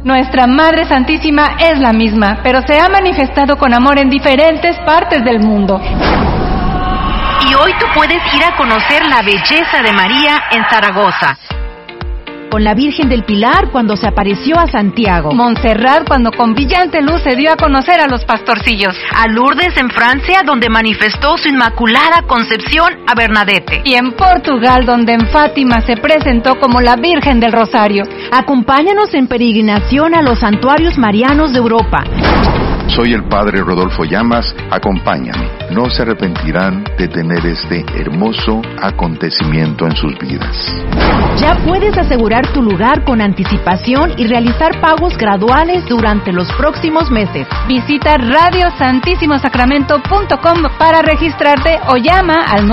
Nuestra Madre Santísima es la misma, pero se ha manifestado con amor en diferentes partes del mundo. Y hoy tú puedes ir a conocer la belleza de María en Zaragoza. Con la Virgen del Pilar cuando se apareció a Santiago. Montserrat cuando con brillante luz se dio a conocer a los pastorcillos. A Lourdes en Francia donde manifestó su inmaculada concepción a Bernadette. Y en Portugal donde en Fátima se presentó como la Virgen del Rosario. Acompáñanos en peregrinación a los santuarios marianos de Europa. Soy el Padre Rodolfo Llamas, acompáñame. No se arrepentirán de tener este hermoso acontecimiento en sus vidas. Ya puedes asegurar tu lugar con anticipación y realizar pagos graduales durante los próximos meses. Visita radiosantissimosacramento.com para registrarte o llama al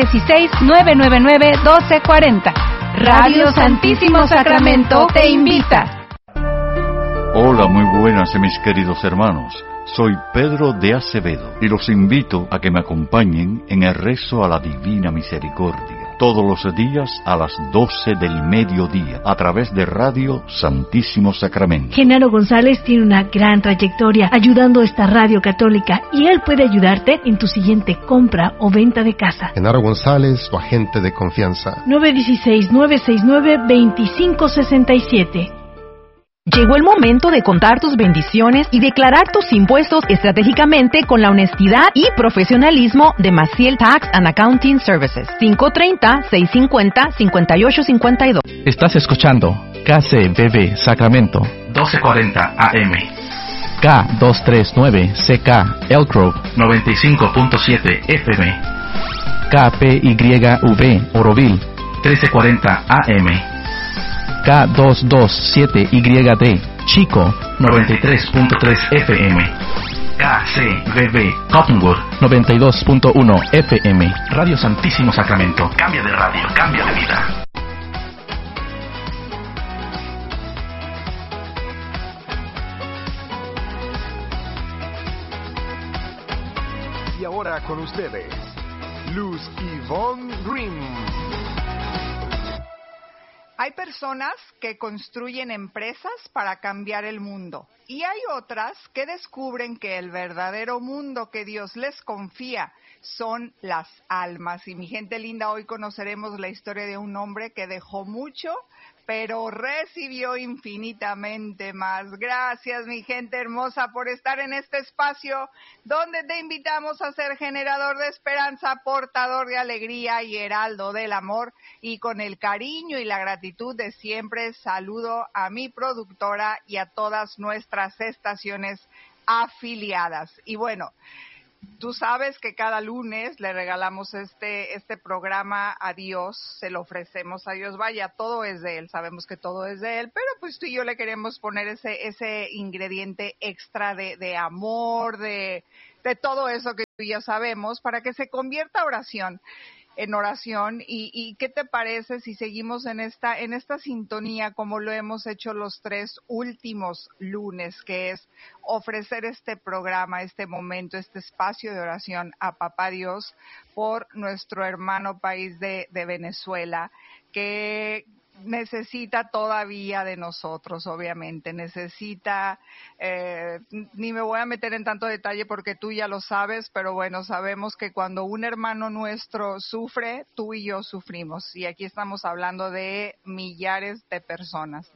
916-999-1240. Radio Santísimo Sacramento te invita. Hola, muy buenas mis queridos hermanos. Soy Pedro de Acevedo y los invito a que me acompañen en el rezo a la Divina Misericordia, todos los días a las 12 del mediodía, a través de Radio Santísimo Sacramento. Genaro González tiene una gran trayectoria ayudando a esta radio católica y él puede ayudarte en tu siguiente compra o venta de casa. Genaro González, tu agente de confianza. 916-969-2567. Llegó el momento de contar tus bendiciones y declarar tus impuestos estratégicamente con la honestidad y profesionalismo de Maciel Tax and Accounting Services. 530-650-5852. Estás escuchando KCBB Sacramento 1240 AM. K239CK Elk Grove 95.7 FM. KPYV Oroville 1340 AM. K227YD Chico 93.3 FM. KCBB Cottonwood 92.1 FM. Radio Santísimo Sacramento. Cambia de radio, cambia de vida. Y ahora con ustedes, Luz Yvonne Grimm. Hay personas que construyen empresas para cambiar el mundo y hay otras que descubren que el verdadero mundo que Dios les confía son las almas. Y mi gente linda, hoy conoceremos la historia de un hombre que dejó mucho, pero recibió infinitamente más. Gracias, mi gente hermosa, por estar en este espacio donde te invitamos a ser generador de esperanza, portador de alegría y heraldo del amor. Y con el cariño y la gratitud de siempre, saludo a mi productora y a todas nuestras estaciones afiliadas. Y bueno, tú sabes que cada lunes le regalamos este programa a Dios, se lo ofrecemos a Dios. Vaya, todo es de Él, sabemos que todo es de Él, pero pues tú y yo le queremos poner ese ingrediente extra de amor, de todo eso que tú y yo sabemos, para que se convierta en oración. Y ¿qué te parece si seguimos en esta sintonía como lo hemos hecho los 3 últimos lunes, que es ofrecer este programa, este momento, este espacio de oración a Papá Dios por nuestro hermano país de Venezuela, que necesita todavía de nosotros, obviamente, necesita, ni me voy a meter en tanto detalle porque tú ya lo sabes, pero bueno, sabemos que cuando un hermano nuestro sufre, tú y yo sufrimos, y aquí estamos hablando de millares de personas,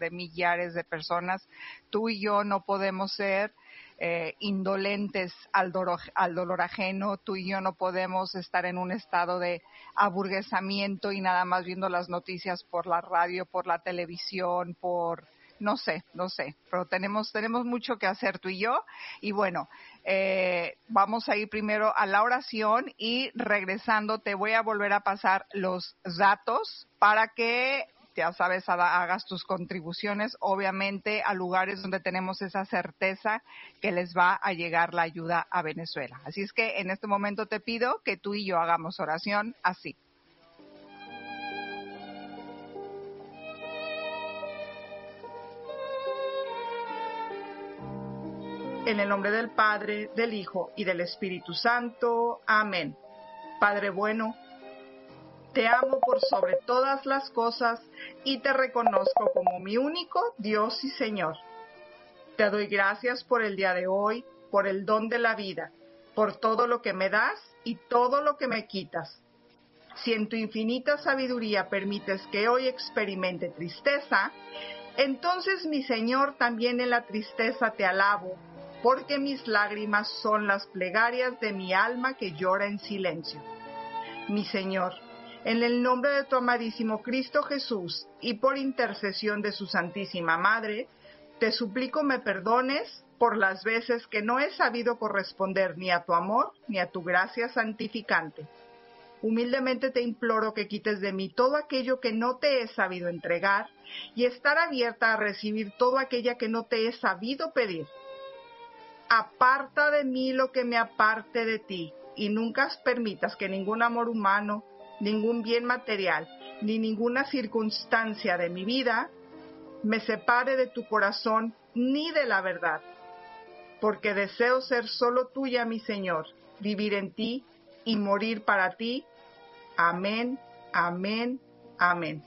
tú y yo no podemos ser indolentes al dolor ajeno, tú y yo no podemos estar en un estado de aburguesamiento y nada más viendo las noticias por la radio, por la televisión, no sé, pero tenemos mucho que hacer tú y yo. Y bueno, vamos a ir primero a la oración y regresando te voy a volver a pasar los datos para que, ya sabes, hagas tus contribuciones, obviamente, a lugares donde tenemos esa certeza que les va a llegar la ayuda a Venezuela. Así es que en este momento te pido que tú y yo hagamos oración así. En el nombre del Padre, del Hijo y del Espíritu Santo. Amén. Padre bueno, te amo por sobre todas las cosas y te reconozco como mi único Dios y Señor. Te doy gracias por el día de hoy, por el don de la vida, por todo lo que me das y todo lo que me quitas. Si en tu infinita sabiduría permites que hoy experimente tristeza, entonces, mi Señor, también en la tristeza te alabo, porque mis lágrimas son las plegarias de mi alma que llora en silencio. Mi Señor, en el nombre de tu amadísimo Cristo Jesús y por intercesión de su Santísima Madre, te suplico me perdones por las veces que no he sabido corresponder ni a tu amor ni a tu gracia santificante. Humildemente te imploro que quites de mí todo aquello que no te he sabido entregar y estar abierta a recibir todo aquello que no te he sabido pedir. Aparta de mí lo que me aparte de ti y nunca permitas que ningún amor humano, ningún bien material, ni ninguna circunstancia de mi vida me separe de tu corazón ni de la verdad, porque deseo ser solo tuya, mi Señor, vivir en ti y morir para ti. Amén, amén, amén.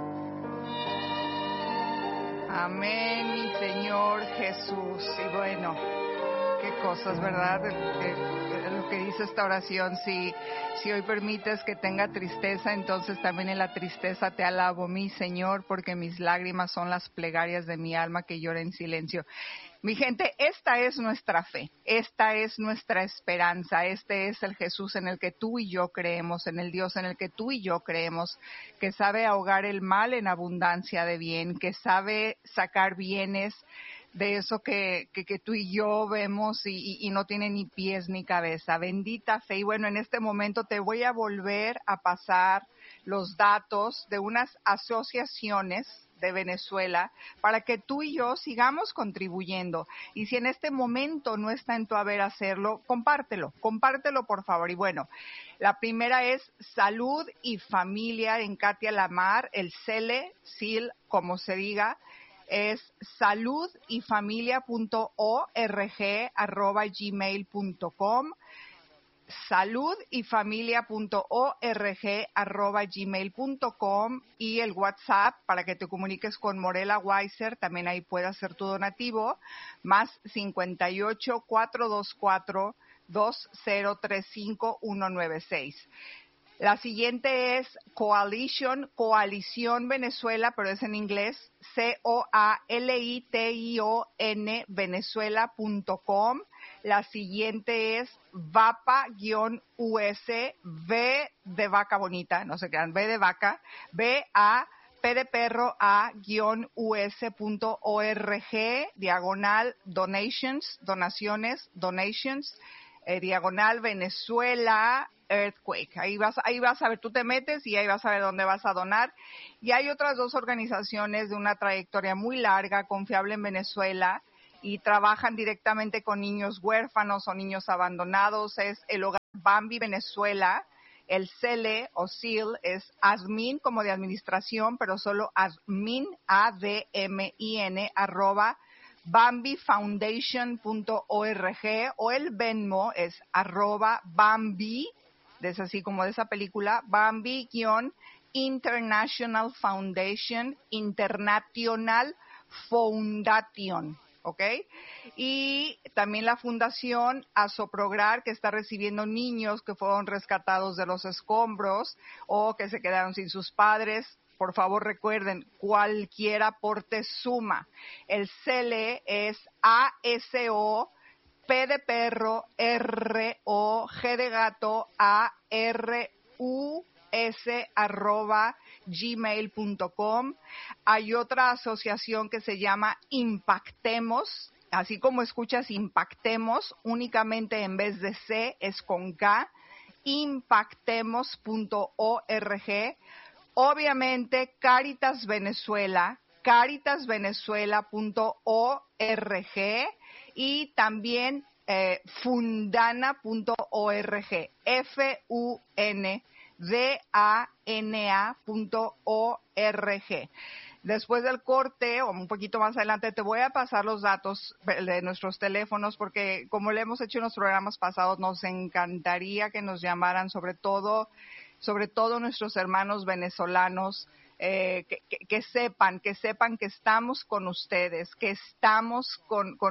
Amén, mi Señor Jesús. Y bueno, qué cosas, ¿verdad? Lo que dice esta oración, si hoy permites que tenga tristeza, entonces también en la tristeza te alabo, mi Señor, porque mis lágrimas son las plegarias de mi alma que llora en silencio. Mi gente, esta es nuestra fe, esta es nuestra esperanza, este es el Jesús en el que tú y yo creemos, en el Dios en el que tú y yo creemos, que sabe ahogar el mal en abundancia de bien, que sabe sacar bienes de eso que tú y yo vemos y no tiene ni pies ni cabeza. Bendita fe. Y bueno, en este momento te voy a volver a pasar los datos de unas asociaciones de Venezuela para que tú y yo sigamos contribuyendo. Y si en este momento no está en tu haber hacerlo, compártelo por favor. Y bueno, la primera es Salud y Familia en Katia Lamar, el SIL, como se diga, es saludyfamilia.org@gmail.com, saludyfamilia.org@gmail.com, y el WhatsApp para que te comuniques con Morela Weiser, también ahí puedes hacer tu donativo, más 58 424 2035 196. La siguiente es Coalición Venezuela, pero es en inglés, COALITION Venezuela.com. La siguiente es VAPA-US, V de vaca bonita, no se quedan, V de vaca, P de perro a-us.org, diagonal donaciones, diagonal Venezuela Earthquake. Ahí vas a ver, tú te metes y ahí vas a ver dónde vas a donar. Y hay otras dos organizaciones de una trayectoria muy larga, confiable en Venezuela, y trabajan directamente con niños huérfanos o niños abandonados. Es el Hogar Bambi Venezuela. El CELE o SIL es admin, como de administración, pero solo admin, ADMIN, @bambifoundation.org, o el Venmo es @Bambi, es así como de esa película, Bambi-International Foundation, International Foundation, ¿ok? Y también la Fundación Asoprograr, que está recibiendo niños que fueron rescatados de los escombros o que se quedaron sin sus padres. Por favor, recuerden, cualquier aporte suma. El CELE es ASO, P de perro, RO, G de gato, ARUS@gmail.com. Hay otra asociación que se llama Impactemos, así como escuchas Impactemos, únicamente en vez de C es con K, impactemos.org. Obviamente Cáritas Venezuela, cáritasvenezuela.org, y también fundana.org, fundana.org. Después del corte, o un poquito más adelante, te voy a pasar los datos de nuestros teléfonos, porque como le hemos hecho en los programas pasados, nos encantaría que nos llamaran, sobre todo nuestros hermanos venezolanos que sepan que estamos con ustedes, que estamos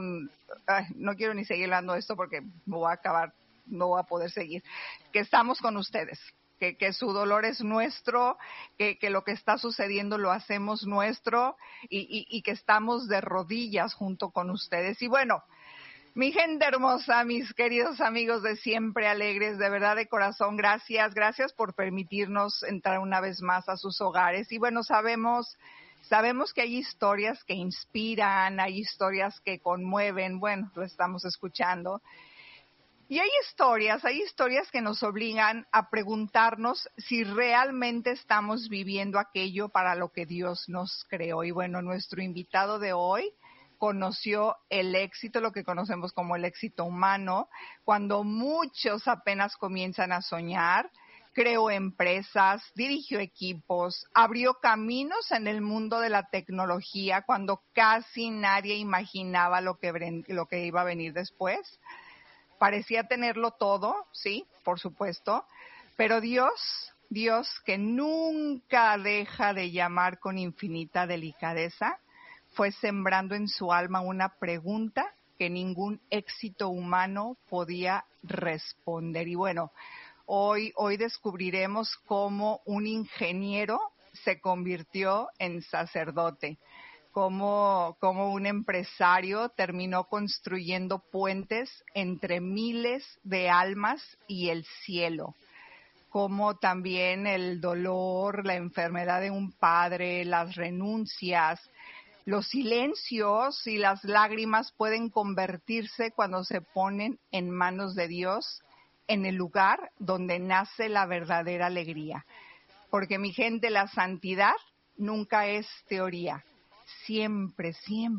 no quiero ni seguir hablando de esto porque no voy a poder seguir, que estamos con ustedes, que su dolor es nuestro, que lo que está sucediendo lo hacemos nuestro y que estamos de rodillas junto con ustedes. Y bueno, mi gente hermosa, mis queridos amigos de Siempre Alegres, de verdad de corazón, gracias por permitirnos entrar una vez más a sus hogares. Y bueno, sabemos que hay historias que inspiran, hay historias que conmueven, bueno, lo estamos escuchando. Y hay historias que nos obligan a preguntarnos si realmente estamos viviendo aquello para lo que Dios nos creó. Y bueno, nuestro invitado de hoy conoció el éxito, lo que conocemos como el éxito humano, cuando muchos apenas comienzan a soñar. Creó empresas, dirigió equipos, abrió caminos en el mundo de la tecnología cuando casi nadie imaginaba lo que iba a venir después. Parecía tenerlo todo, sí, por supuesto, pero Dios que nunca deja de llamar con infinita delicadeza, fue sembrando en su alma una pregunta que ningún éxito humano podía responder. Y bueno, hoy descubriremos cómo un ingeniero se convirtió en sacerdote, cómo un empresario terminó construyendo puentes entre miles de almas y el cielo, cómo también el dolor, la enfermedad de un padre, las renuncias, los silencios y las lágrimas pueden convertirse cuando se ponen en manos de Dios en el lugar donde nace la verdadera alegría. Porque mi gente, la santidad nunca es teoría. Siempre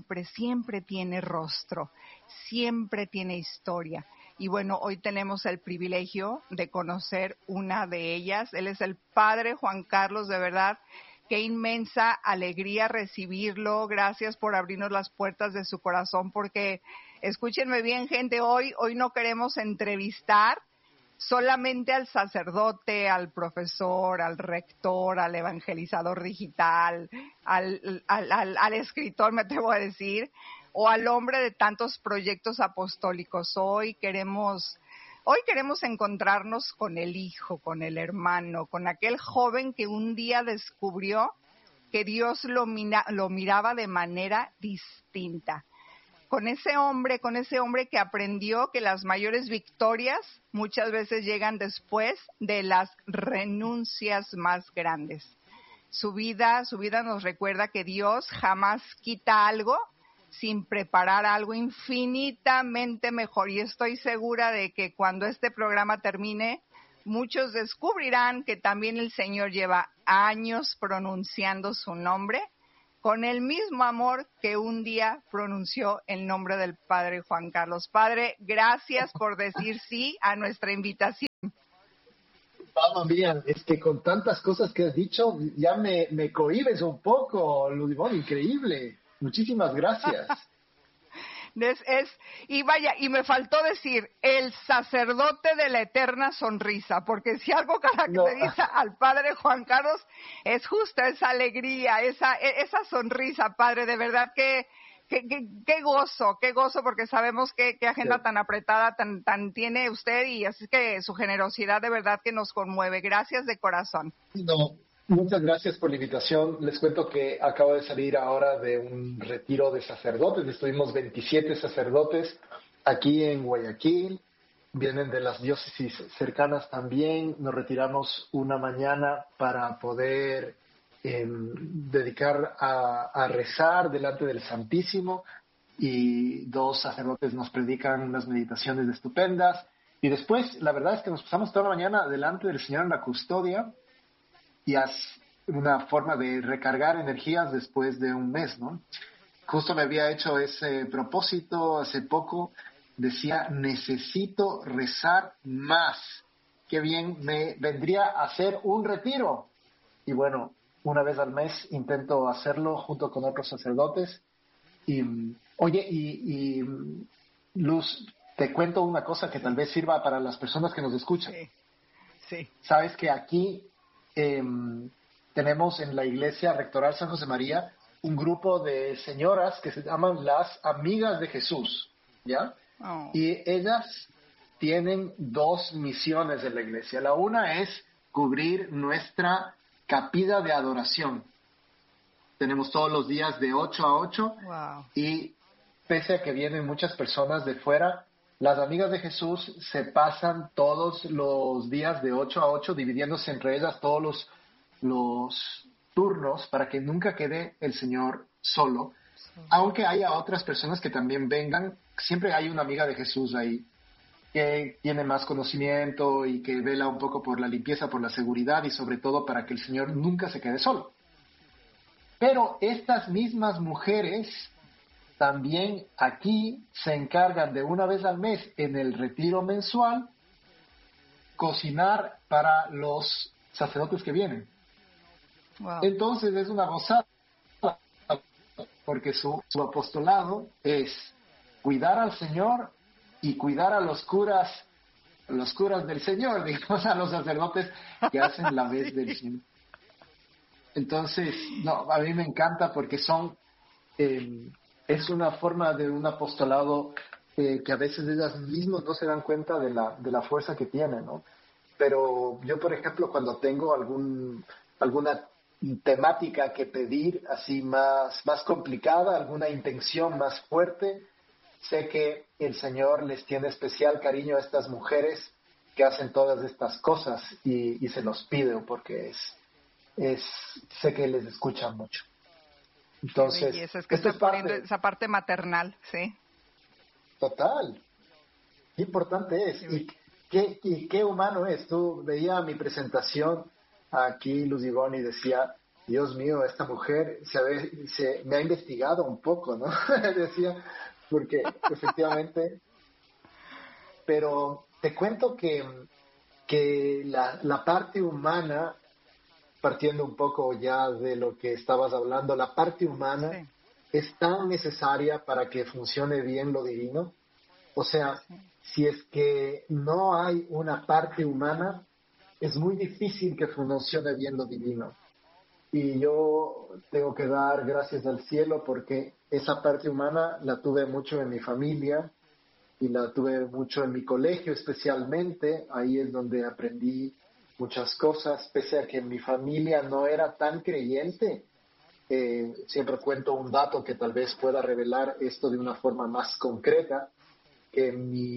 tiene rostro, siempre tiene historia. Y bueno, hoy tenemos el privilegio de conocer una de ellas. Él es el padre Juan Carlos, de verdad. Qué inmensa alegría recibirlo. Gracias por abrirnos las puertas de su corazón, porque escúchenme bien, gente, hoy no queremos entrevistar solamente al sacerdote, al profesor, al rector, al evangelizador digital, al escritor, me atrevo a decir, o al hombre de tantos proyectos apostólicos. Hoy queremos encontrarnos con el hijo, con el hermano, con aquel joven que un día descubrió que Dios lo miraba de manera distinta. Con ese hombre que aprendió que las mayores victorias muchas veces llegan después de las renuncias más grandes. Su vida nos recuerda que Dios jamás quita algo sin preparar algo infinitamente mejor. Y estoy segura de que cuando este programa termine, muchos descubrirán que también el Señor lleva años pronunciando su nombre con el mismo amor que un día pronunció el nombre del Padre Juan Carlos. Padre, gracias por decir sí a nuestra invitación. Mamma mía, con tantas cosas que has dicho, ya me cohibes un poco, Ludivón, increíble. Muchísimas gracias. Y me faltó decir, el sacerdote de la eterna sonrisa, porque si algo caracteriza al padre Juan Carlos es justo esa alegría, esa sonrisa, padre, de verdad que qué gozo, porque sabemos qué agenda tan apretada tan tiene usted, y así que su generosidad de verdad que nos conmueve. Gracias de corazón. No. Muchas gracias por la invitación. Les cuento que acabo de salir ahora de un retiro de sacerdotes. Estuvimos 27 sacerdotes aquí en Guayaquil. Vienen de las diócesis cercanas también. Nos retiramos una mañana para poder dedicar a rezar delante del Santísimo. Y 2 sacerdotes nos predican unas meditaciones estupendas. Y después, la verdad es que nos pasamos toda la mañana delante del Señor en la custodia. Y una forma de recargar energías después de un mes, ¿no? Justo me había hecho ese propósito hace poco. Decía, necesito rezar más. Qué bien me vendría a hacer un retiro. Y bueno, una vez al mes intento hacerlo junto con otros sacerdotes. Y Luz, te cuento una cosa que tal vez sirva para las personas que nos escuchan. Sí. Sabes que aquí tenemos en la Iglesia Rectoral San José María un grupo de señoras que se llaman las Amigas de Jesús, ¿ya? Oh. Y ellas tienen 2 misiones en la iglesia. La una es cubrir nuestra capilla de adoración. Tenemos todos los días de 8 a 8. Wow. Y pese a que vienen muchas personas de fuera, las Amigas de Jesús se pasan todos los días de 8 a 8, dividiéndose entre ellas todos los turnos para que nunca quede el Señor solo. Aunque haya otras personas que también vengan, siempre hay una amiga de Jesús ahí que tiene más conocimiento y que vela un poco por la limpieza, por la seguridad y sobre todo para que el Señor nunca se quede solo. Pero estas mismas mujeres también aquí se encargan de una vez al mes en el retiro mensual cocinar para los sacerdotes que vienen. Wow. Entonces es una gozada porque su apostolado es cuidar al Señor y cuidar a los curas del Señor, digamos, a los sacerdotes que hacen la vez del Señor. Entonces, no, a mí me encanta porque es una forma de un apostolado que a veces ellas mismas no se dan cuenta de la fuerza que tienen, ¿no? Pero yo, por ejemplo, cuando tengo alguna temática que pedir así más complicada, alguna intención más fuerte, sé que el Señor les tiene especial cariño a estas mujeres que hacen todas estas cosas y se los pido porque sé que les escuchan mucho. Entonces, es que está poniendo esa parte maternal, sí. Total. Qué importante es. Sí. Y qué humano es. Tú veía mi presentación aquí, Luz Ivonne, y decía, Dios mío, esta mujer me ha investigado un poco, ¿no? Decía, porque efectivamente, pero te cuento que la parte humana, partiendo un poco ya de lo que estabas hablando, la parte humana sí. es tan necesaria para que funcione bien lo divino. O sea, sí. Si es que no hay una parte humana, es muy difícil que funcione bien lo divino. Y yo tengo que dar gracias al cielo porque esa parte humana la tuve mucho en mi familia y la tuve mucho en mi colegio especialmente. Ahí es donde aprendí muchas cosas, pese a que mi familia no era tan creyente. Siempre cuento un dato que tal vez pueda revelar esto de una forma más concreta, que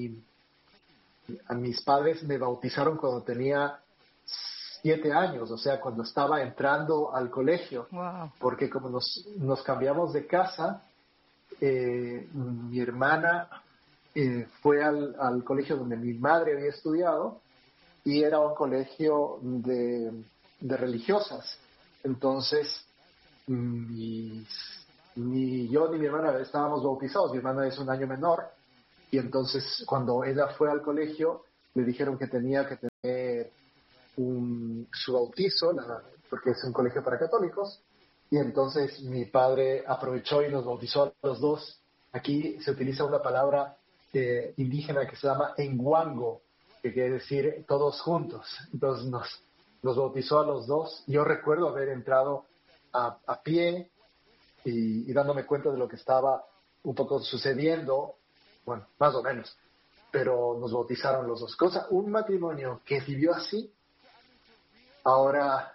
a mis padres me bautizaron cuando tenía 7 años, o sea, cuando estaba entrando al colegio. Wow. Porque como nos cambiamos de casa, mi hermana fue al colegio donde mi madre había estudiado y era un colegio de religiosas. Entonces, ni yo ni mi hermana estábamos bautizados. Mi hermana es un año menor y entonces cuando ella fue al colegio le dijeron que tenía que tener su bautizo, porque es un colegio para católicos, y entonces mi padre aprovechó y nos bautizó a los dos. Aquí se utiliza una palabra indígena que se llama enguango, que quiere decir todos juntos. Entonces nos bautizó a los dos. Yo recuerdo haber entrado a pie y dándome cuenta de lo que estaba un poco sucediendo, bueno, más o menos, pero nos bautizaron los dos. Un matrimonio que vivió así. Ahora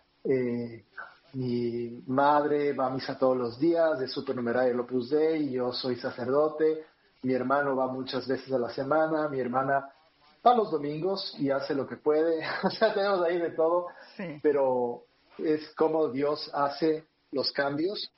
mi madre va a misa todos los días, de Supernumerario del Opus Dei, yo soy sacerdote, mi hermano va muchas veces a la semana, mi hermana va los domingos y hace lo que puede. O sea, tenemos ahí de todo, sí. Pero es como Dios hace los cambios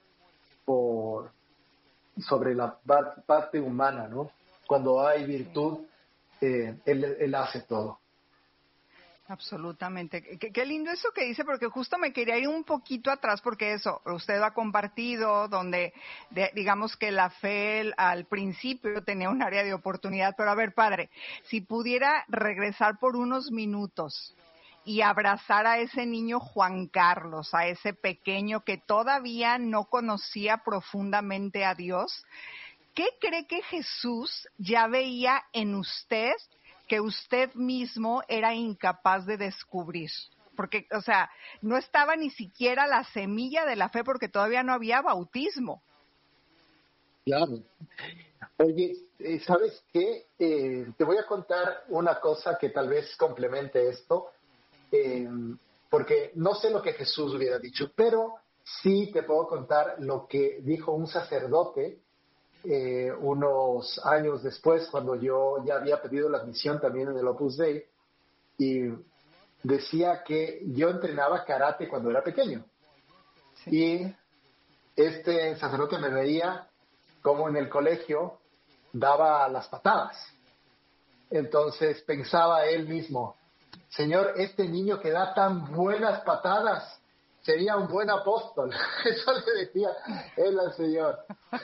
sobre la parte humana, ¿no? Cuando hay virtud, él hace todo. Absolutamente. Qué lindo eso que dice, porque justo me quería ir un poquito atrás, porque eso, usted ha compartido, donde digamos que la fe al principio tenía un área de oportunidad, pero a ver, padre, si pudiera regresar por unos minutos y abrazar a ese niño Juan Carlos, a ese pequeño que todavía no conocía profundamente a Dios, ¿qué cree que Jesús ya veía en usted que usted mismo era incapaz de descubrir? porque, o sea, no estaba ni siquiera la semilla de la fe porque todavía no había bautismo. Claro. Oye, ¿sabes qué? Te voy a contar una cosa que tal vez complemente esto, porque no sé lo que Jesús hubiera dicho, pero sí te puedo contar lo que dijo un sacerdote unos años después, cuando yo ya había pedido la admisión también en el Opus Dei, y decía que yo entrenaba karate cuando era pequeño. Sí. Y este sacerdote me veía como en el colegio daba las patadas. Entonces pensaba él mismo, Señor, este niño que da tan buenas patadas sería un buen apóstol. Eso le decía él al Señor.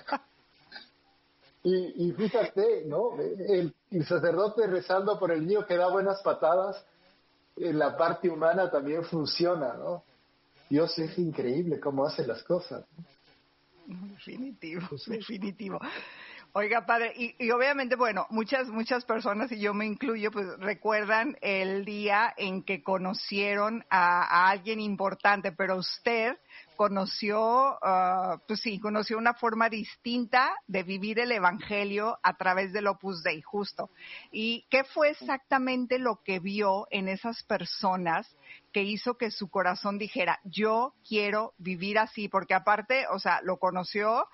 Y fíjate, ¿no? El sacerdote rezando por el niño que da buenas patadas, en la parte humana también funciona, ¿no? Dios es increíble cómo hace las cosas. Definitivo, definitivo. Oiga, padre, y obviamente, bueno, muchas personas, y yo me incluyo, pues recuerdan el día en que conocieron a alguien importante, pero usted conoció, conoció una forma distinta de vivir el evangelio a través del Opus Dei, justo. ¿Y qué fue exactamente lo que vio en esas personas que hizo que su corazón dijera, yo quiero vivir así? Porque aparte, o sea, lo conoció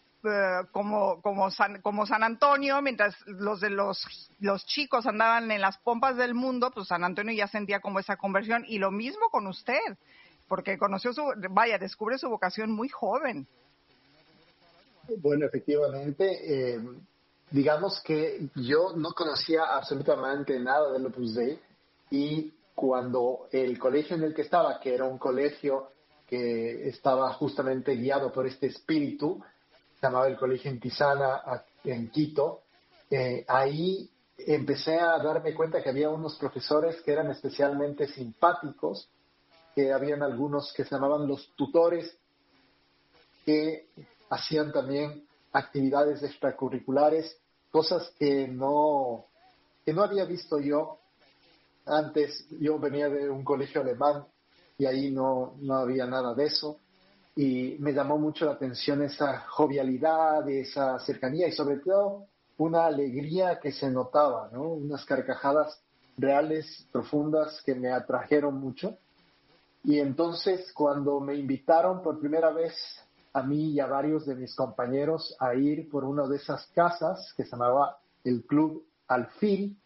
como San Antonio, mientras los chicos andaban en las pompas del mundo, pues San Antonio ya sentía como esa conversión, y lo mismo con usted, porque descubre su vocación muy joven. Bueno, efectivamente, digamos que yo no conocía absolutamente nada del Opus Dei, y cuando el colegio en el que estaba, que era un colegio que estaba justamente guiado por este espíritu, se llamaba el Colegio Intisana en Quito, ahí empecé a darme cuenta que había unos profesores que eran especialmente simpáticos, que habían algunos que se llamaban los tutores, que hacían también actividades extracurriculares, cosas que no había visto yo antes. Yo venía de un colegio alemán y ahí no había nada de eso. Y me llamó mucho la atención esa jovialidad, esa cercanía y sobre todo una alegría que se notaba, ¿no? Unas carcajadas reales, profundas, que me atrajeron mucho. Y entonces cuando me invitaron por primera vez a mí y a varios de mis compañeros a ir por una de esas casas que se llamaba el Club Alfil,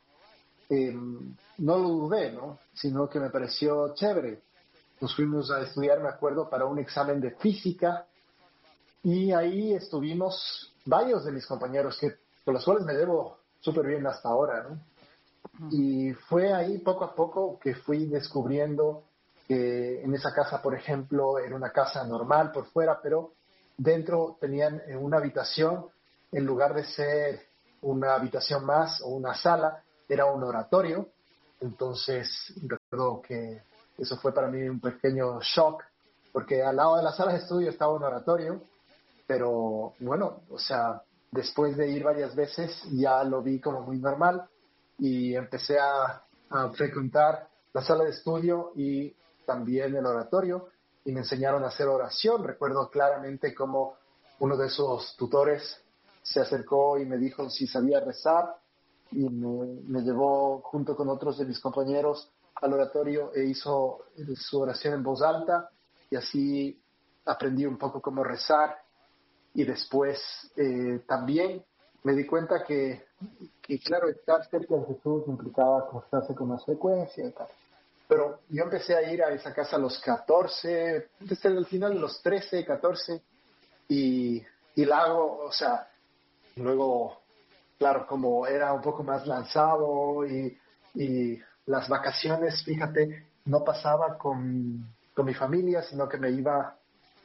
no lo dudé, ¿no? Sino que me pareció chévere. Nos fuimos a estudiar, me acuerdo, para un examen de física, y ahí estuvimos varios de mis compañeros con los cuales me llevo súper bien hasta ahora, ¿no? Y fue ahí poco a poco que fui descubriendo que en esa casa, por ejemplo, era una casa normal por fuera, pero dentro tenían una habitación, en lugar de ser una habitación más o una sala, era un oratorio. Entonces recuerdo que eso fue para mí un pequeño shock, porque al lado de la sala de estudio estaba un oratorio, pero bueno, o sea, después de ir varias veces ya lo vi como muy normal y empecé a frecuentar la sala de estudio y también el oratorio, y me enseñaron a hacer oración. Recuerdo claramente cómo uno de esos tutores se acercó y me dijo si sabía rezar, y me llevó junto con otros de mis compañeros al oratorio e hizo su oración en voz alta, y así aprendí un poco cómo rezar. Y después también me di cuenta que claro, estar cerca de Jesús implicaba acostarse con más frecuencia y tal. Pero yo empecé a ir a esa casa a los 14, desde el final de los 13, 14, y la hago, o sea, luego, claro, como era un poco más lanzado y las vacaciones, fíjate, no pasaba con mi familia, sino que me iba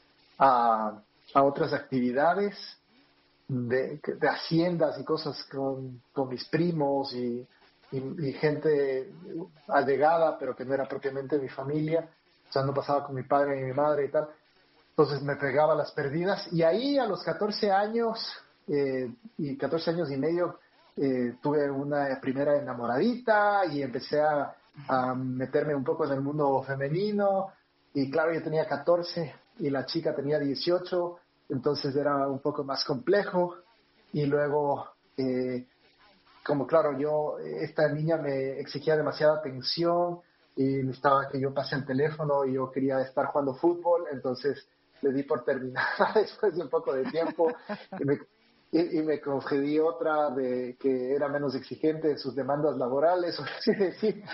a otras actividades de haciendas y cosas con mis primos y gente allegada, pero que no era propiamente mi familia. O sea, no pasaba con mi padre y mi madre y tal. Entonces me pegaba las perdidas, y ahí a los 14 años y 14 años y medio tuve una primera enamoradita y empecé a a meterme un poco en el mundo femenino, y claro, yo tenía 14 y la chica tenía 18, entonces era un poco más complejo. Y luego, como claro, esta niña me exigía demasiada atención y necesitaba que yo pase el teléfono y yo quería estar jugando fútbol, entonces le di por terminada después de un poco de tiempo y me concedí otra de que era menos exigente en sus demandas laborales, o así decir.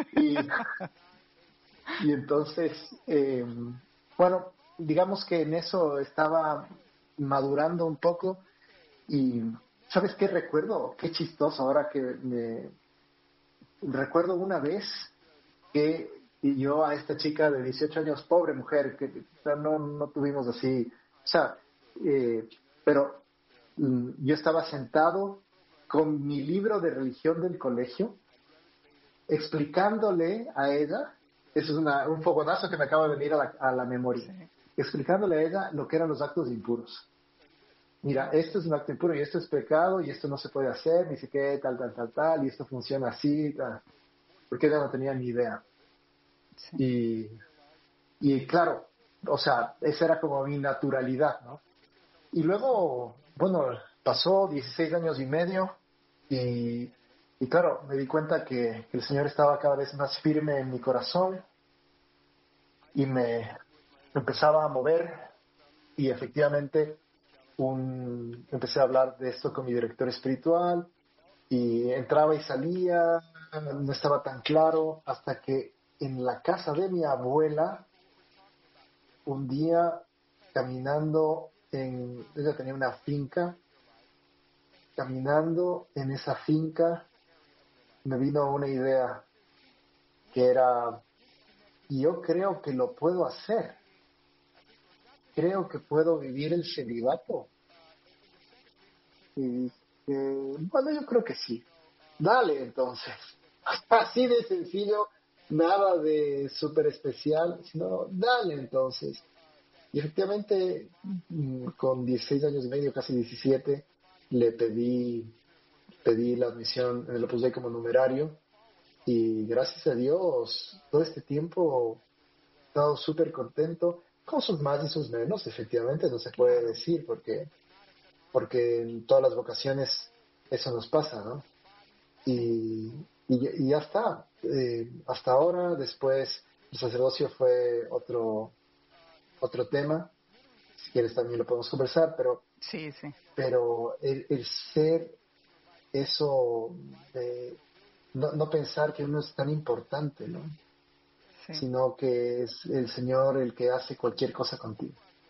Y entonces, bueno, digamos que en eso estaba madurando un poco. Y ¿sabes qué recuerdo? Qué chistoso ahora que me recuerdo una vez que yo a esta chica de 18 años, pobre mujer, que no tuvimos así, o sea, pero yo estaba sentado con mi libro de religión del colegio, explicándole a ella, eso es un fogonazo que me acaba de venir a la memoria, sí. Explicándole a ella lo que eran los actos impuros. Mira, esto es un acto impuro y esto es pecado y esto no se puede hacer, ni sé qué, tal, y esto funciona así, tal, porque ella no tenía ni idea. Sí. Y claro, o sea, esa era como mi naturalidad, ¿no? Y luego, bueno, pasó 16 años y medio y claro, me di cuenta que el Señor estaba cada vez más firme en mi corazón y me empezaba a mover y efectivamente empecé a hablar de esto con mi director espiritual y entraba y salía, no estaba tan claro, hasta que en la casa de mi abuela, un día caminando ella tenía una finca, caminando en esa finca me vino una idea que era, yo creo que lo puedo hacer. Creo que puedo vivir el celibato. Y bueno, yo creo que sí. Dale, entonces. Así de sencillo, nada de súper especial, sino dale, entonces. Y efectivamente, con 16 años y medio, casi 17, le pedí la admisión, lo puse como numerario. Y gracias a Dios, todo este tiempo he estado súper contento. Con sus más y sus menos, efectivamente, no se puede decir, porque en todas las vocaciones eso nos pasa, ¿no? Y ya está. Hasta ahora, después, el sacerdocio fue otro tema. Si quieres también lo podemos conversar, pero sí. Pero el ser eso, no pensar que uno es tan importante, ¿no? Sí. Sino que es el Señor el que hace cualquier cosa contigo.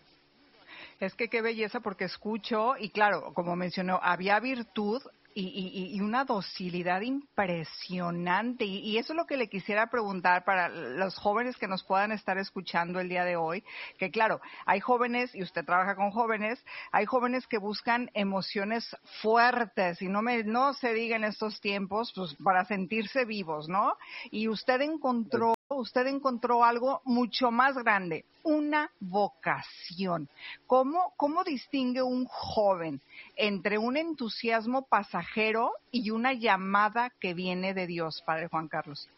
Es que qué belleza, porque escucho, y claro, como mencionó, había virtud y una docilidad impresionante, y eso es lo que le quisiera preguntar para los jóvenes que nos puedan estar escuchando el día de hoy, que claro, hay jóvenes, y usted trabaja con jóvenes, hay jóvenes que buscan emociones fuertes, y no se diga en estos tiempos, pues para sentirse vivos, ¿no? Y usted encontró algo mucho más grande, una vocación. ¿Cómo distingue un joven entre un entusiasmo pasajero y una llamada que viene de Dios, Padre Juan Carlos?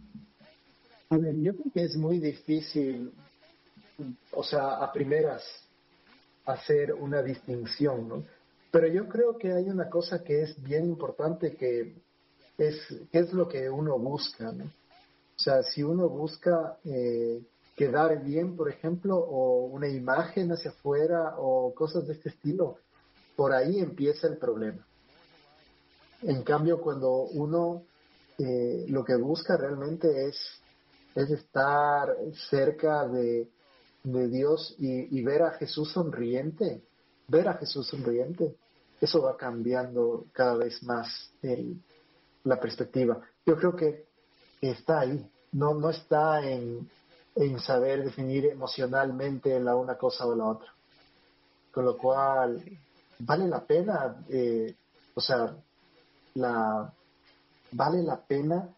A ver, yo creo que es muy difícil, o sea, a primeras, hacer una distinción, ¿no? Pero yo creo que hay una cosa que es bien importante, que es lo que uno busca, ¿no? O sea, si uno busca quedar bien, por ejemplo, o una imagen hacia afuera, o cosas de este estilo, por ahí empieza el problema. En cambio, cuando uno lo que busca realmente es estar cerca de Dios y ver a Jesús sonriente, eso va cambiando cada vez más la perspectiva. Yo creo que está ahí, no está en saber definir emocionalmente la una cosa o la otra, con lo cual vale la pena, vale la pena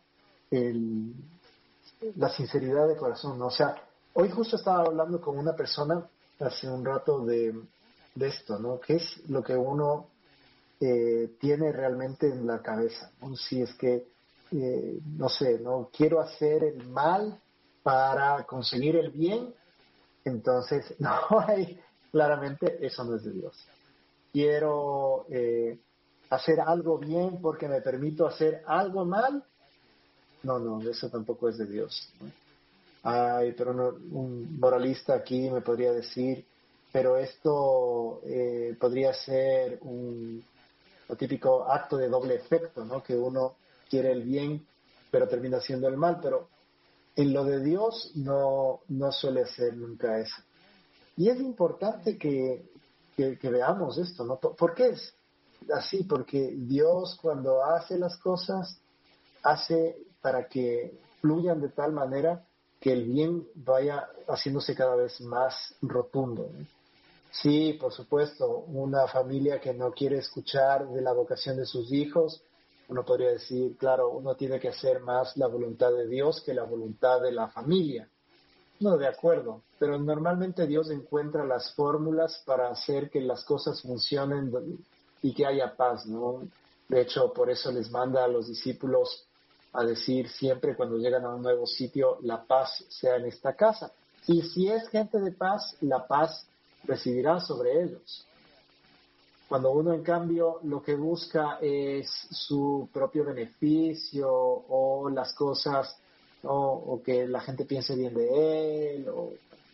la sinceridad de corazón, ¿no? O sea, hoy justo estaba hablando con una persona hace un rato de esto, ¿no? ¿Qué es lo que uno tiene realmente en la cabeza, ¿no? Si es que no sé, no quiero hacer el mal para conseguir el bien, entonces no hay, claramente eso no es de Dios. Quiero hacer algo bien porque me permito hacer algo mal, no, eso tampoco es de Dios, ¿no? Ay, pero no, un moralista aquí me podría decir, pero esto podría ser un típico acto de doble efecto, ¿no? Que uno quiere el bien, pero termina haciendo el mal, pero en lo de Dios no suele ser nunca eso. Y es importante que veamos esto, ¿no? ¿Por qué es así? Porque Dios, cuando hace las cosas, hace para que fluyan de tal manera que el bien vaya haciéndose cada vez más rotundo, ¿no? Sí, por supuesto, una familia que no quiere escuchar de la vocación de sus hijos, uno podría decir, claro, uno tiene que hacer más la voluntad de Dios que la voluntad de la familia. No, de acuerdo, pero normalmente Dios encuentra las fórmulas para hacer que las cosas funcionen y que haya paz, ¿no? De hecho, por eso les manda a los discípulos a decir siempre cuando llegan a un nuevo sitio, la paz sea en esta casa. Y si es gente de paz, la paz recibirá sobre ellos. Cuando uno, en cambio, lo que busca es su propio beneficio o las cosas, ¿no? O que la gente piense bien de él, o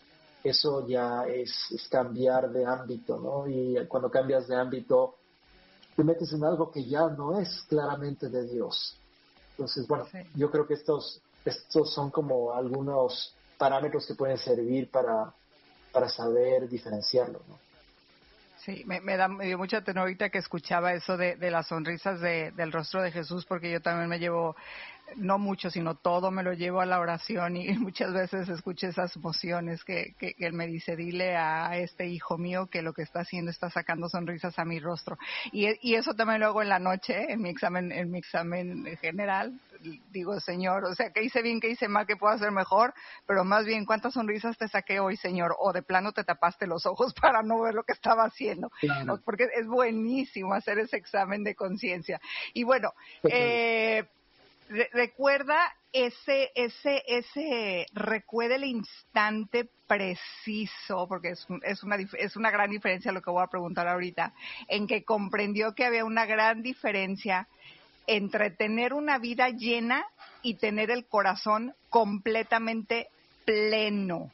eso ya es cambiar de ámbito, ¿no? Y cuando cambias de ámbito, te metes en algo que ya no es claramente de Dios. Entonces, bueno, sí. Yo creo que estos son como algunos parámetros que pueden servir para saber diferenciarlo, ¿no? Sí, me dio mucha ternura ahorita que escuchaba eso de las sonrisas del rostro de Jesús, porque yo también me llevo, no mucho, sino todo me lo llevo a la oración y muchas veces escucho esas emociones que él me dice, dile a este hijo mío que lo que está haciendo está sacando sonrisas a mi rostro. Y eso también lo hago en la noche, en mi examen general. Digo, Señor, o sea, que hice bien, que hice mal, que puedo hacer mejor, pero más bien, ¿cuántas sonrisas te saqué hoy, Señor? O de plano te tapaste los ojos para no ver lo que estaba haciendo. Claro. Porque es buenísimo hacer ese examen de conciencia. Y bueno, recuerda recuerda el instante preciso, porque es una gran diferencia lo que voy a preguntar ahorita, en que comprendió que había una gran diferencia entre tener una vida llena y tener el corazón completamente pleno.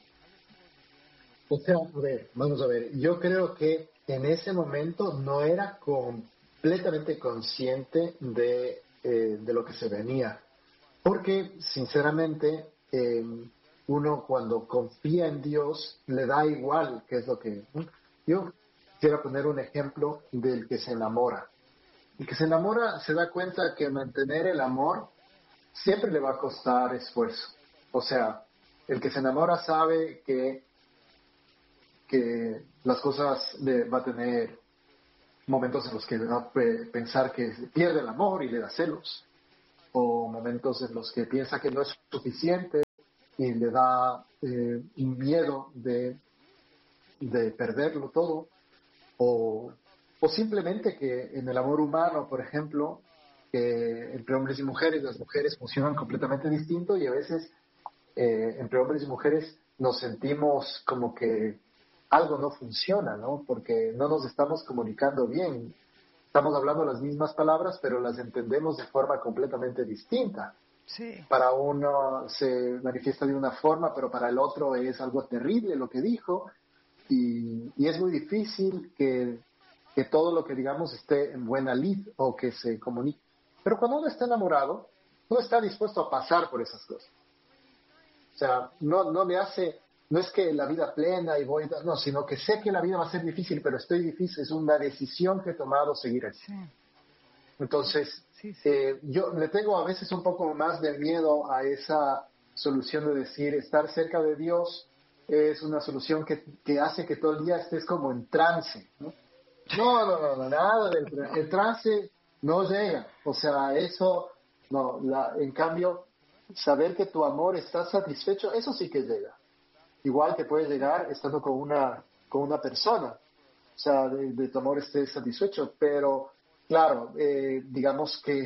O sea, vamos a ver, yo creo que en ese momento no era completamente consciente de lo que se venía, porque sinceramente uno cuando confía en Dios le da igual qué es lo que... Yo quisiera poner un ejemplo del que se enamora. El que se enamora se da cuenta que mantener el amor siempre le va a costar esfuerzo. O sea, el que se enamora sabe que las cosas va a tener momentos en los que va a pensar que pierde el amor y le da celos, o momentos en los que piensa que no es suficiente y le da un miedo de perderlo todo, o simplemente que en el amor humano, por ejemplo, que entre hombres y mujeres, las mujeres funcionan completamente distinto y a veces entre hombres y mujeres nos sentimos como que algo no funciona, ¿no? Porque no nos estamos comunicando bien. Estamos hablando las mismas palabras, pero las entendemos de forma completamente distinta. Sí. Para uno se manifiesta de una forma, pero para el otro es algo terrible lo que dijo, y es muy difícil que todo lo que digamos esté en buena lid o que se comunique. Pero cuando uno está enamorado, uno está dispuesto a pasar por esas cosas. O sea, no es que la vida plena no, sino que sé que la vida va a ser difícil, pero estoy difícil, es una decisión que he tomado seguir así. Sí. Entonces, sí. Yo le tengo a veces un poco más de miedo a esa solución de decir, estar cerca de Dios es una solución que hace que todo el día estés como en trance, ¿no? No, nada el trance no llega, o sea, eso, no, en cambio, saber que tu amor está satisfecho, eso sí que llega. Igual que puede llegar estando con una persona, o sea, de tu amor estés satisfecho, pero claro, digamos que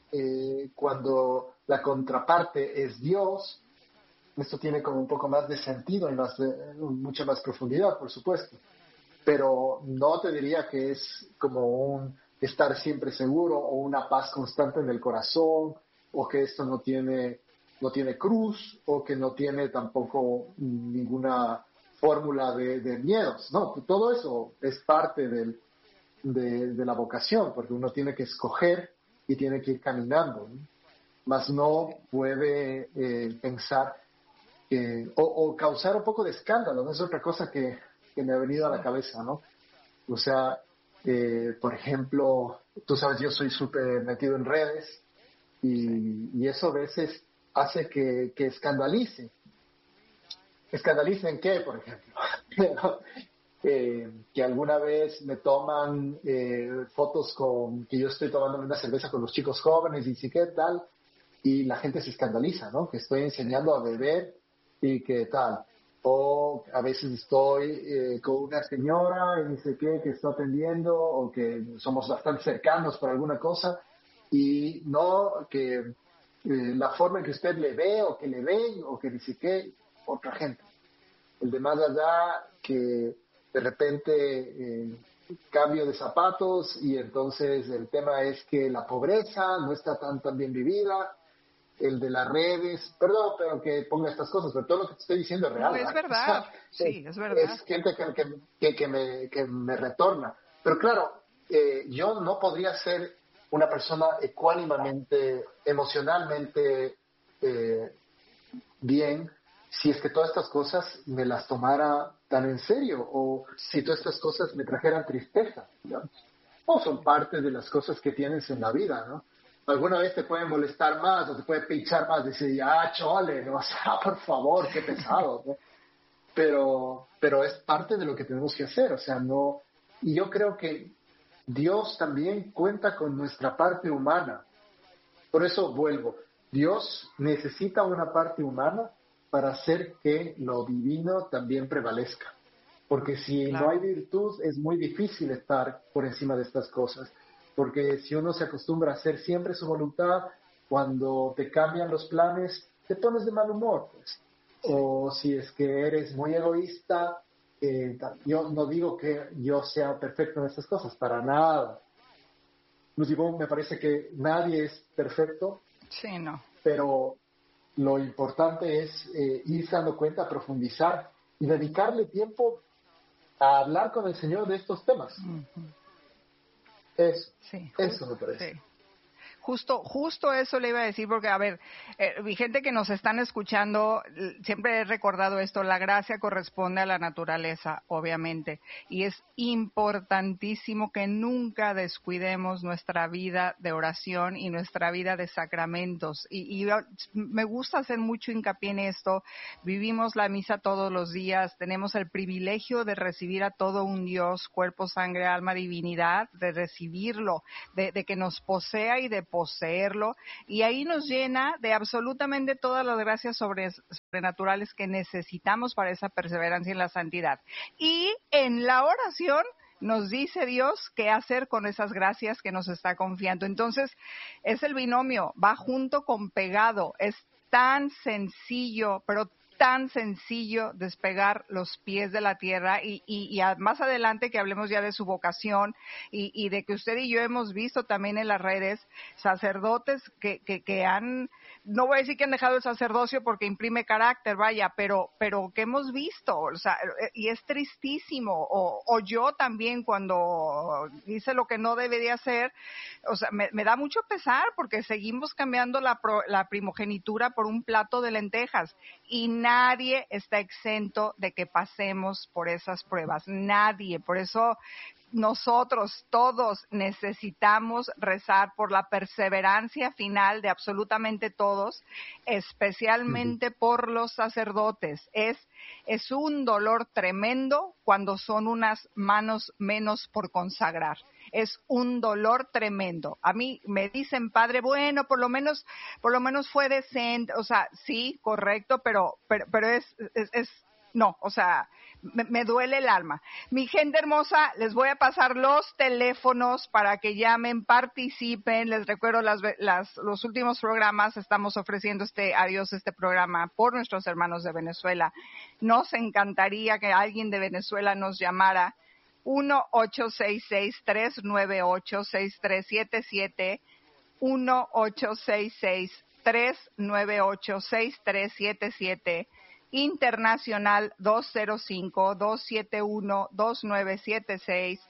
cuando la contraparte es Dios, esto tiene como un poco más de sentido y mucha más profundidad, por supuesto. Pero no te diría que es como un estar siempre seguro o una paz constante en el corazón, o que esto no tiene cruz, o que no tiene tampoco ninguna fórmula de miedos. No, todo eso es parte de la vocación, porque uno tiene que escoger y tiene que ir caminando, ¿no? Mas no puede pensar o causar un poco de escándalo, ¿no? Es otra cosa que me ha venido a la cabeza, ¿no? O sea, por ejemplo, tú sabes, yo soy súper metido en redes y eso a veces hace que escandalice. ¿Escandalice en qué, por ejemplo? Que alguna vez me toman fotos que yo estoy tomando una cerveza con los chicos jóvenes y sí, ¿qué tal? Y la gente se escandaliza, ¿no? Que estoy enseñando a beber y qué tal. O a veces estoy con una señora y dice que está atendiendo, o que somos bastante cercanos por alguna cosa, y no que la forma en que usted le ve, o que le ven, o que dice que otra gente. El de más allá, que de repente cambio de zapatos, y entonces el tema es que la pobreza no está tan bien vivida. El de las redes, perdón, pero que ponga estas cosas, pero todo lo que te estoy diciendo es real. No, es verdad, o sea, sí, es verdad. Es gente que me retorna. Pero claro, yo no podría ser una persona ecuánimamente, emocionalmente bien, si es que todas estas cosas me las tomara tan en serio, o si todas estas cosas me trajeran tristeza, ¿no? O son parte de las cosas que tienes en la vida, ¿no? Alguna vez te puede molestar más o te puede pinchar más, decir, ya, chole, ¿no? O sea, por favor, qué pesado, ¿no? Pero es parte de lo que tenemos que hacer, o sea, no. Y yo creo que Dios también cuenta con nuestra parte humana. Por eso vuelvo, Dios necesita una parte humana para hacer que lo divino también prevalezca. Porque si no hay virtud, es muy difícil estar por encima de estas cosas. Porque si uno se acostumbra a hacer siempre su voluntad, cuando te cambian los planes, te pones de mal humor, pues. O si es que eres muy egoísta, yo no digo que yo sea perfecto en estas cosas, para nada. Inclusive me parece que nadie es perfecto. Sí, no. Pero lo importante es irse dando cuenta, profundizar y dedicarle tiempo a hablar con el Señor de estos temas. Uh-huh. Eso me parece. Sí. Justo eso le iba a decir, porque, a ver, gente que nos están escuchando, siempre he recordado esto, la gracia corresponde a la naturaleza, obviamente, y es importantísimo que nunca descuidemos nuestra vida de oración y nuestra vida de sacramentos, y me gusta hacer mucho hincapié en esto. Vivimos la misa todos los días, tenemos el privilegio de recibir a todo un Dios, cuerpo, sangre, alma, divinidad, de recibirlo, de que nos posea y de poseerlo, y ahí nos llena de absolutamente todas las gracias sobrenaturales que necesitamos para esa perseverancia en la santidad. Y en la oración nos dice Dios qué hacer con esas gracias que nos está confiando. Entonces, es el binomio, va junto con pegado, es tan sencillo, pero tan sencillo despegar los pies de la tierra, y más adelante que hablemos ya de su vocación y de que usted y yo hemos visto también en las redes sacerdotes que han, no voy a decir que han dejado el sacerdocio porque imprime carácter, vaya, pero que hemos visto, o sea, y es tristísimo, o yo también cuando hice lo que no debería hacer, o sea, me da mucho pesar porque seguimos cambiando la primogenitura por un plato de lentejas, y nadie está exento de que pasemos por esas pruebas, nadie. Por eso nosotros todos necesitamos rezar por la perseverancia final de absolutamente todos, especialmente por los sacerdotes. Es un dolor tremendo cuando son unas manos menos por consagrar. Es un dolor tremendo. A mí me dicen, padre, bueno, por lo menos fue decente, o sea, sí, correcto, pero No, o sea, me duele el alma. Mi gente hermosa, les voy a pasar los teléfonos para que llamen, participen. Les recuerdo los últimos programas, estamos ofreciendo este programa por nuestros hermanos de Venezuela. Nos encantaría que alguien de Venezuela nos llamara. 1-866-398-6377, 1-866-398-6377, internacional 205-271-2976,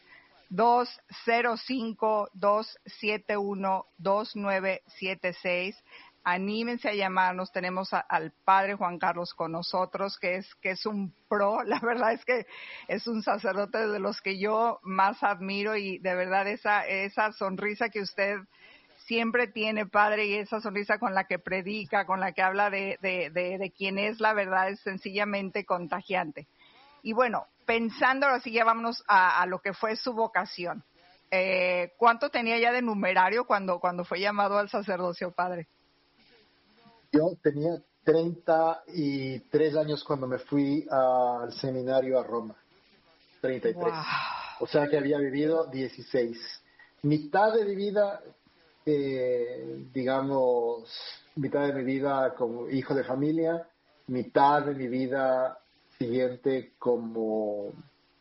205-271-2976. Anímense a llamarnos. Tenemos al padre Juan Carlos con nosotros, que es un pro. La verdad es que es un sacerdote de los que yo más admiro, y de verdad esa sonrisa que usted siempre tiene, padre, y esa sonrisa con la que predica, con la que habla de quién es la verdad, es sencillamente contagiante. Y bueno, pensando así, ya vámonos a lo que fue su vocación. ¿Cuánto tenía ya de numerario cuando fue llamado al sacerdocio, padre? Yo tenía 33 años cuando me fui al seminario a Roma. 33. Wow. O sea que había vivido 16. Mitad de mi vida, mitad de mi vida como hijo de familia, mitad de mi vida siguiente como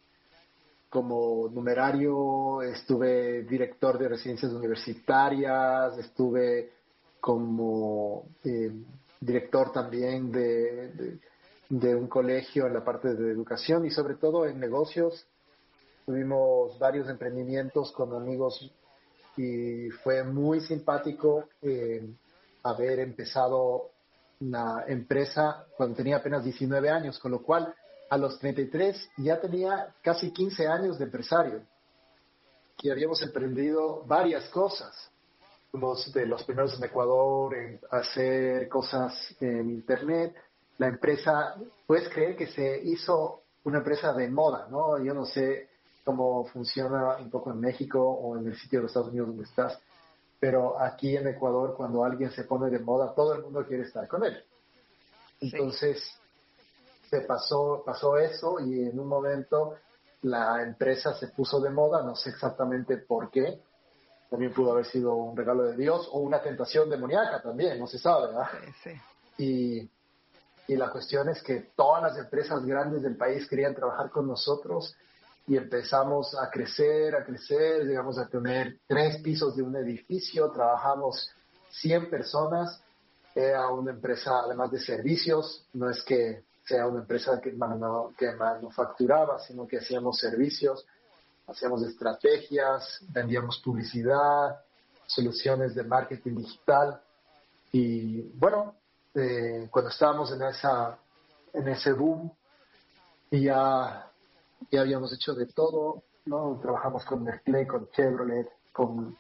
numerario. Estuve director de residencias universitarias, estuve como director también de un colegio en la parte de educación, y sobre todo en negocios. Tuvimos varios emprendimientos con amigos y fue muy simpático haber empezado una empresa cuando tenía apenas 19 años, con lo cual a los 33 ya tenía casi 15 años de empresario, y habíamos emprendido varias cosas. Fuimos de los primeros en Ecuador en hacer cosas en Internet. La empresa, puedes creer que se hizo una empresa de moda, ¿no? Yo no sé cómo funciona un poco en México o en el sitio de los Estados Unidos donde estás, pero aquí en Ecuador, cuando alguien se pone de moda, todo el mundo quiere estar con él. Entonces, se pasó eso, y en un momento la empresa se puso de moda, no sé exactamente por qué. También pudo haber sido un regalo de Dios o una tentación demoníaca también, no se sabe, ¿verdad? Sí. Y la cuestión es que todas las empresas grandes del país querían trabajar con nosotros, y empezamos a crecer, llegamos a tener 3 pisos de un edificio, trabajamos 100 personas. Era una empresa además de servicios, no es que sea una empresa que manufacturaba, sino que hacíamos servicios. Hacíamos estrategias, vendíamos publicidad, soluciones de marketing digital. Y bueno, cuando estábamos en ese boom, y ya habíamos hecho de todo, ¿no? Trabajamos con Nestlé, con Chevrolet, con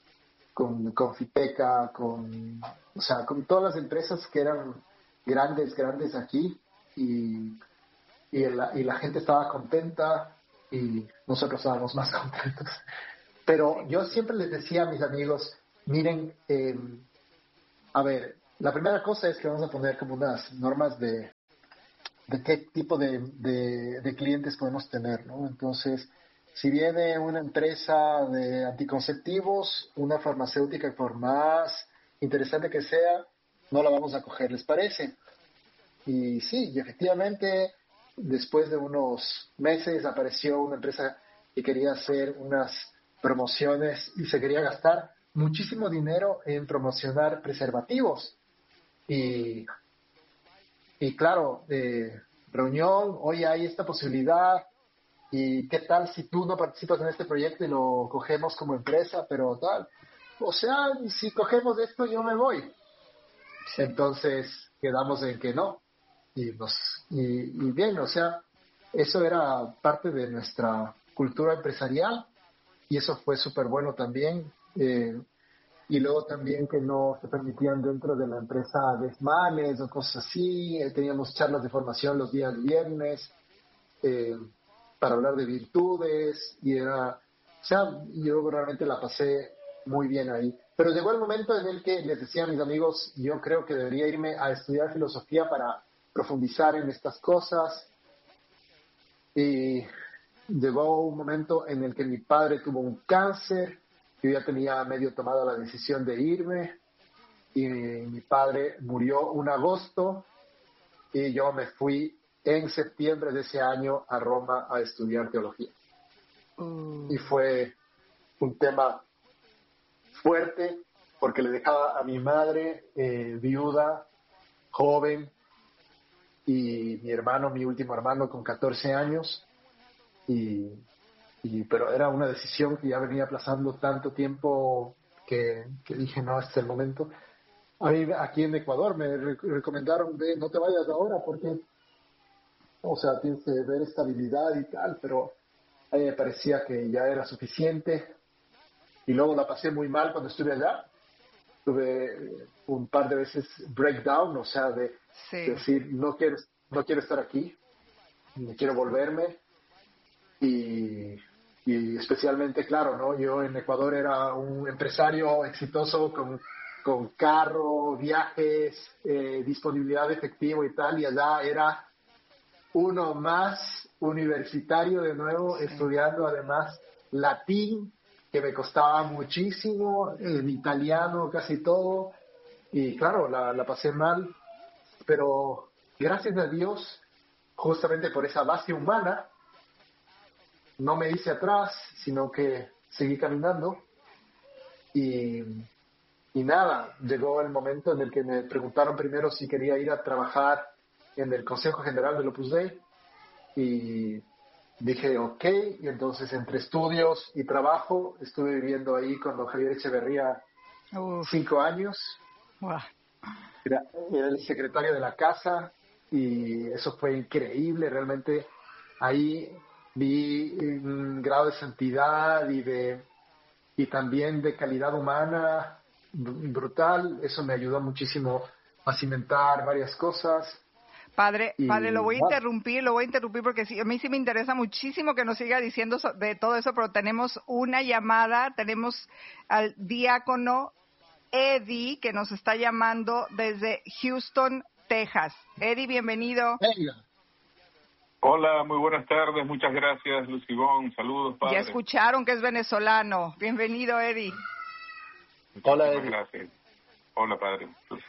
Fiteca, con todas las empresas que eran grandes aquí, y la gente estaba contenta, y nosotros estábamos más contentos. Pero yo siempre les decía a mis amigos, miren, a ver, la primera cosa es que vamos a poner como unas normas de qué tipo de clientes podemos tener, ¿no? Entonces, si viene una empresa de anticonceptivos, una farmacéutica, por más interesante que sea, no la vamos a coger, ¿les parece? Y sí, y efectivamente, después de unos meses apareció una empresa que quería hacer unas promociones y se quería gastar muchísimo dinero en promocionar preservativos. Y claro, reunión, oye, hay esta posibilidad, y qué tal si tú no participas en este proyecto y lo cogemos como empresa, pero tal. O sea, si cogemos esto yo me voy. Entonces quedamos en que no. Y bien, o sea, eso era parte de nuestra cultura empresarial, y eso fue súper bueno también. Y luego también que no se permitían dentro de la empresa desmanes o cosas así. Teníamos charlas de formación los días viernes para hablar de virtudes, y yo realmente la pasé muy bien ahí. Pero llegó el momento en el que les decía a mis amigos, yo creo que debería irme a estudiar filosofía para profundizar en estas cosas. Y llegó un momento en el que mi padre tuvo un cáncer. Yo ya tenía medio tomado la decisión de irme. Y mi padre murió un agosto. Y yo me fui en septiembre de ese año a Roma a estudiar teología. Y fue un tema fuerte porque le dejaba a mi madre viuda, joven, y mi hermano, mi último hermano, con 14 años. Pero era una decisión que ya venía aplazando tanto tiempo que dije, no, este es el momento. A mí aquí en Ecuador me recomendaron, no te vayas ahora porque, o sea, tienes que ver estabilidad y tal, pero a mí me parecía que ya era suficiente. Y luego la pasé muy mal cuando estuve allá. Tuve un par de veces breakdown, o sea, de decir, no quiero estar aquí, quiero volverme. Y especialmente, claro, ¿no? Yo en Ecuador era un empresario exitoso con carro, viajes, disponibilidad de efectivo y tal, y allá era uno más universitario de nuevo, estudiando además latín, que me costaba muchísimo, en italiano casi todo, y claro, la pasé mal, pero gracias a Dios, justamente por esa base humana, no me hice atrás, sino que seguí caminando, y nada, llegó el momento en el que me preguntaron primero si quería ir a trabajar en el Consejo General del Opus Dei, y dije ok, y entonces entre estudios y trabajo estuve viviendo ahí con don Javier Echeverría 5 años. Era el secretario de la casa y eso fue increíble, realmente ahí vi un grado de santidad y también de calidad humana brutal. Eso me ayudó muchísimo a cimentar varias cosas. Padre, lo voy a interrumpir porque sí, a mí sí me interesa muchísimo que nos siga diciendo de todo eso, pero tenemos una llamada, tenemos al diácono Eddie que nos está llamando desde Houston, Texas. Eddie, bienvenido. Venga. Hola, muy buenas tardes, muchas gracias, Lucibón, saludos, padre. Ya escucharon que es venezolano. Bienvenido, Eddie. Hola, Eddie. Gracias. Hola, padre.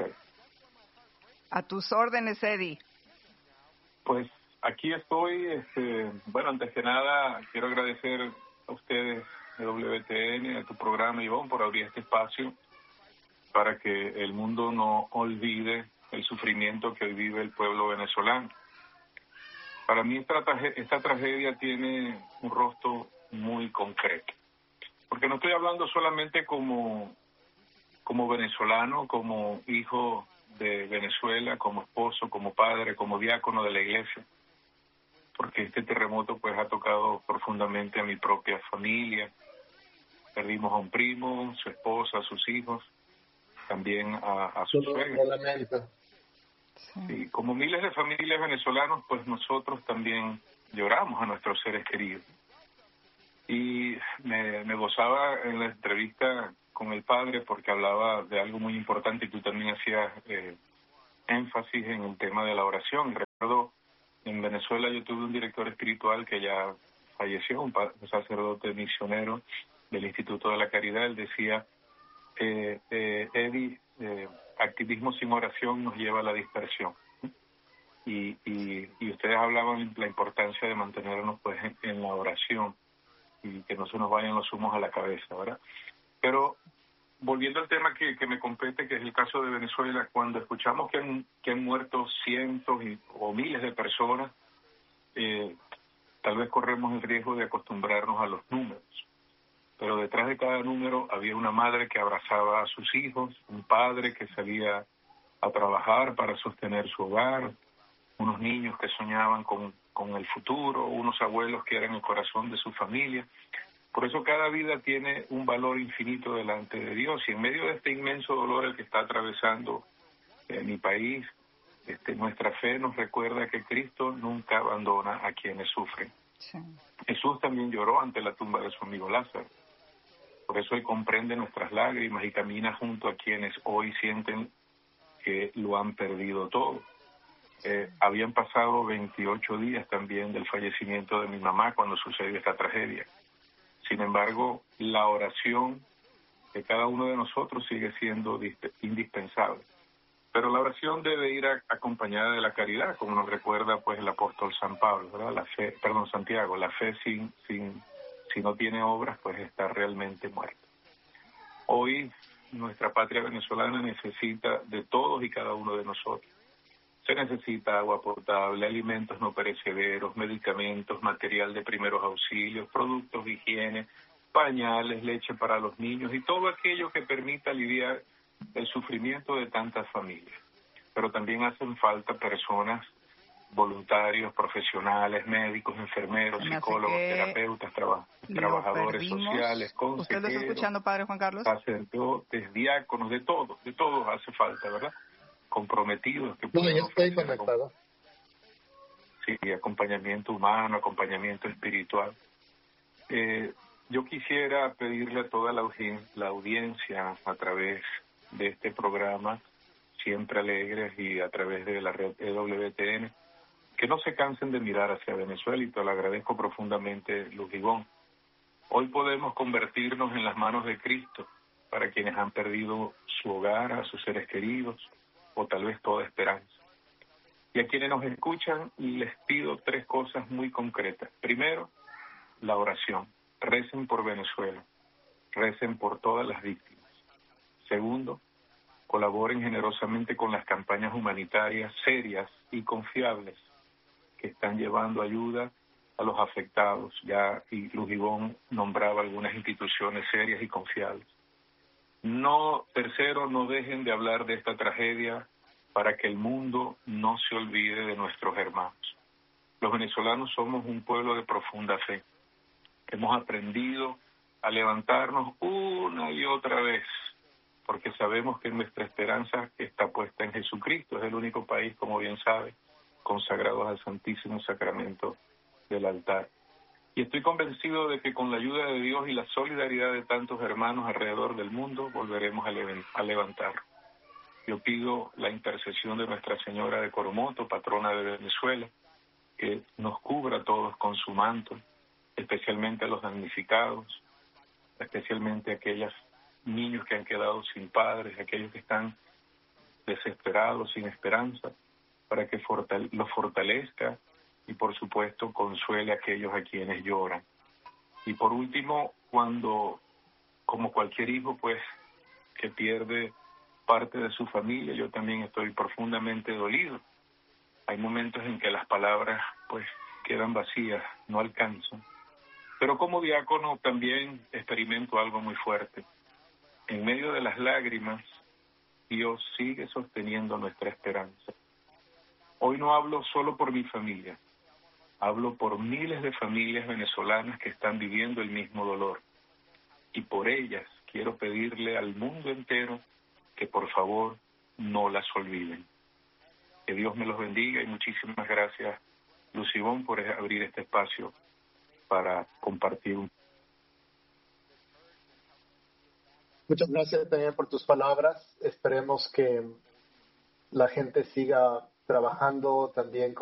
A tus órdenes, Eddie. Pues aquí estoy, bueno, antes que nada quiero agradecer a ustedes de WTN, a tu programa, Ivonne, por abrir este espacio para que el mundo no olvide el sufrimiento que hoy vive el pueblo venezolano. Para mí esta tragedia tiene un rostro muy concreto, porque no estoy hablando solamente como venezolano, como hijo de Venezuela, como esposo, como padre, como diácono de la iglesia, porque este terremoto pues ha tocado profundamente a mi propia familia. Perdimos a un primo, su esposa, a sus hijos, también a su suegra. Y como miles de familias venezolanos, pues nosotros también lloramos a nuestros seres queridos. Y me gozaba en la entrevista con el padre porque hablaba de algo muy importante y tú también hacías énfasis en el tema de la oración. Recuerdo, en Venezuela yo tuve un director espiritual que ya falleció, un sacerdote misionero del Instituto de la Caridad. Él decía, Eddie, activismo sin oración nos lleva a la dispersión. Y ustedes hablaban de la importancia de mantenernos pues en la oración y que no se nos vayan los humos a la cabeza, ¿verdad? Pero volviendo al tema que me compete, que es el caso de Venezuela, cuando escuchamos que han muerto cientos o miles de personas, tal vez corremos el riesgo de acostumbrarnos a los números. Pero detrás de cada número había una madre que abrazaba a sus hijos, un padre que salía a trabajar para sostener su hogar, unos niños que soñaban con el futuro, unos abuelos que eran el corazón de su familia. Por eso cada vida tiene un valor infinito delante de Dios, y en medio de este inmenso dolor el que está atravesando mi país, nuestra fe nos recuerda que Cristo nunca abandona a quienes sufren. Sí. Jesús también lloró ante la tumba de su amigo Lázaro. Por eso Él comprende nuestras lágrimas y camina junto a quienes hoy sienten que lo han perdido todo. Habían pasado 28 días también del fallecimiento de mi mamá cuando sucedió esta tragedia. Sin embargo, la oración de cada uno de nosotros sigue siendo indispensable. Pero la oración debe ir acompañada de la caridad, como nos recuerda pues el apóstol San Pablo, ¿verdad? Santiago, la fe si no tiene obras, pues está realmente muerta. Hoy nuestra patria venezolana necesita de todos y cada uno de nosotros. Se necesita agua potable, alimentos no perecederos, medicamentos, material de primeros auxilios, productos de higiene, pañales, leche para los niños y todo aquello que permita aliviar el sufrimiento de tantas familias. Pero también hacen falta personas, voluntarios, profesionales, médicos, enfermeros, psicólogos, terapeutas, trabajadores sociales, consejeros. ¿Usted lo está escuchando, Padre Juan Carlos? Sacerdotes, diáconos, de todo hace falta, ¿verdad? Comprometidos. No, yo estoy conectado. Sí, acompañamiento humano, acompañamiento espiritual. Yo quisiera pedirle a toda la audiencia a través de este programa, Siempre Alegres, y a través de la red EWTN, que no se cansen de mirar hacia Venezuela, y te lo agradezco profundamente, Luz Ivonne. Hoy podemos convertirnos en las manos de Cristo para quienes han perdido su hogar, a sus seres queridos, o tal vez toda esperanza. Y a quienes nos escuchan, les pido 3 cosas muy concretas. Primero, la oración. Recen por Venezuela. Recen por todas las víctimas. Segundo, colaboren generosamente con las campañas humanitarias serias y confiables que están llevando ayuda a los afectados. Ya y Luz Ivonne nombraba algunas instituciones serias y confiables. Tercero, no dejen de hablar de esta tragedia para que el mundo no se olvide de nuestros hermanos. Los venezolanos somos un pueblo de profunda fe. Hemos aprendido a levantarnos una y otra vez, porque sabemos que nuestra esperanza está puesta en Jesucristo. Es el único país, como bien sabe, consagrado al Santísimo Sacramento del altar. Y estoy convencido de que con la ayuda de Dios y la solidaridad de tantos hermanos alrededor del mundo, volveremos a levantar. Yo pido la intercesión de Nuestra Señora de Coromoto, patrona de Venezuela, que nos cubra a todos con su manto, especialmente a los damnificados, especialmente a aquellos niños que han quedado sin padres, aquellos que están desesperados, sin esperanza, para que los fortalezca y, por supuesto, consuele a aquellos a quienes lloran. Y por último, como cualquier hijo, pues, que pierde parte de su familia, yo también estoy profundamente dolido. Hay momentos en que las palabras, pues, quedan vacías, no alcanzan. Pero como diácono también experimento algo muy fuerte. En medio de las lágrimas, Dios sigue sosteniendo nuestra esperanza. Hoy no hablo solo por mi familia, hablo por miles de familias venezolanas que están viviendo el mismo dolor. Y por ellas quiero pedirle al mundo entero que por favor no las olviden. Que Dios me los bendiga y muchísimas gracias, Luz Ivonne, por abrir este espacio para compartir. Muchas gracias también por tus palabras. Esperemos que la gente siga trabajando también con